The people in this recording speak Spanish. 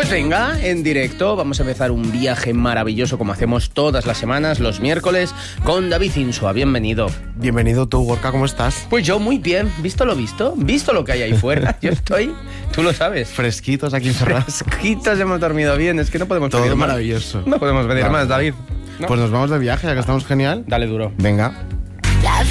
Pues venga, en directo vamos a empezar un viaje maravilloso como hacemos todas las semanas, los miércoles, con David Insua. Bienvenido. Bienvenido tú, Gorka, ¿cómo estás? Pues yo muy bien, visto lo que hay ahí fuera. Yo estoy, tú lo sabes. Fresquitos aquí encerrados. Fresquitos, hemos dormido bien, es que no podemos pedir Todo más. maravilloso. No podemos pedir más, David. ¿No? Pues nos vamos de viaje, ya que estamos genial. Dale duro. Venga. La